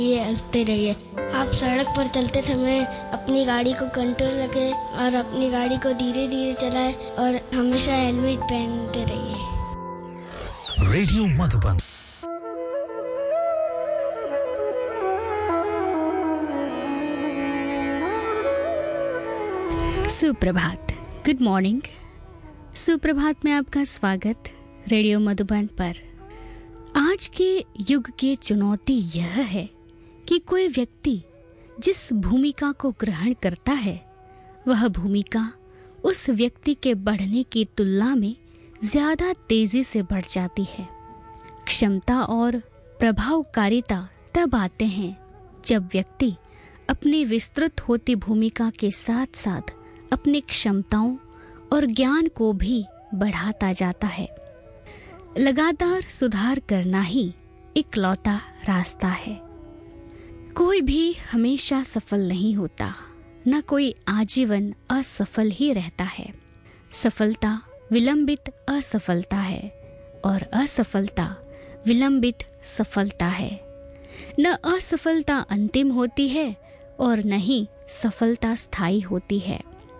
ये हंसते रहिए। आप सड़क पर चलते समय अपनी गाड़ी को कंट्रोल रखें और अपनी गाड़ी को धीरे धीरे चलाएं और हमेशा हेलमेट पहनते रहिए। रेडियो मधुबन। सुप्रभात, गुड मॉर्निंग। सुप्रभात में आपका स्वागत रेडियो मधुबन पर। आज के युग की चुनौती यह है कि कोई व्यक्ति जिस भूमिका को ग्रहण करता है वह भूमिका उस व्यक्ति के बढ़ने की तुलना में ज्यादा तेजी से बढ़ जाती है। क्षमता और प्रभावकारिता तब आते हैं जब व्यक्ति अपनी विस्तृत होती भूमिका के साथ साथ अपनी क्षमताओं और ज्ञान को भी बढ़ाता जाता है। लगातार सुधार करना ही इकलौता रास्ता है। कोई भी हमेशा सफल नहीं होता, न कोई आजीवन असफल ही रहता है। सफलता विलंबित असफलता है और असफलता विलंबित सफलता है। न असफलता अंतिम होती है और न ही सफलता स्थायी होती है।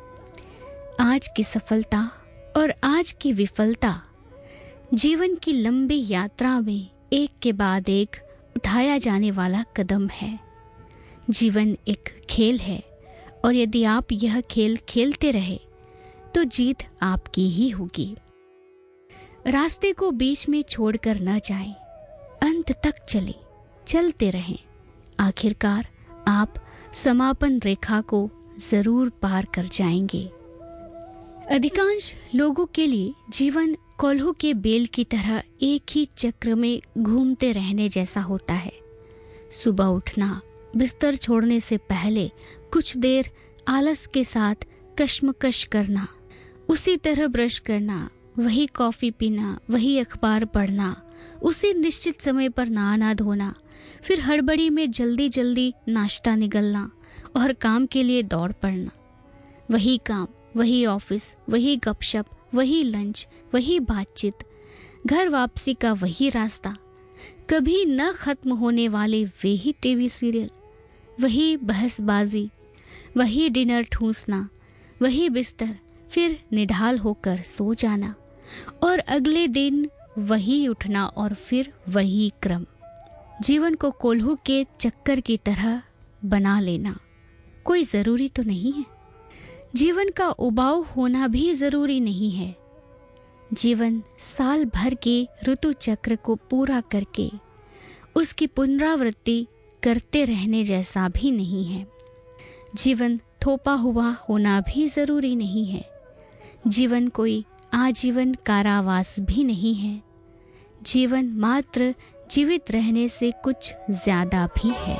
आज की सफलता और आज की विफलता जीवन की लंबी यात्रा में एक के बाद एक उठाया जाने वाला कदम है। जीवन एक खेल है और यदि आप यह खेल खेलते रहे तो जीत आपकी ही होगी। रास्ते को बीच में छोड़कर न जाएं, अंत तक चलते रहें। आखिरकार आप समापन रेखा को जरूर पार कर जाएंगे। अधिकांश लोगों के लिए जीवन कोल्हू के बेल की तरह एक ही चक्र में घूमते रहने जैसा होता है। सुबह उठना, बिस्तर छोड़ने से पहले कुछ देर आलस के साथ कश्मकश करना, उसी तरह ब्रश करना, वही कॉफी पीना, वही अखबार पढ़ना, उसी निश्चित समय पर नहाना धोना, फिर हड़बड़ी में जल्दी जल्दी नाश्ता निगलना और काम के लिए दौड़ पड़ना। वही काम, वही ऑफिस, वही गपशप, वही लंच, वही बातचीत, घर वापसी का वही रास्ता, कभी न खत्म होने वाले वे ही टीवी सीरियल, वही बहसबाजी, वही डिनर ठूंसना, वही बिस्तर, फिर निढाल होकर सो जाना और अगले दिन वही उठना और फिर वही क्रम। जीवन को कोल्हू के चक्कर की तरह बना लेना कोई जरूरी तो नहीं है। जीवन का उबाऊ होना भी जरूरी नहीं है। जीवन साल भर के ऋतु चक्र को पूरा करके उसकी पुनरावृत्ति करते रहने जैसा भी नहीं है। जीवन थोपा हुआ होना भी जरूरी नहीं है। जीवन कोई आजीवन कारावास भी नहीं है। जीवन मात्र जीवित रहने से कुछ ज्यादा भी है।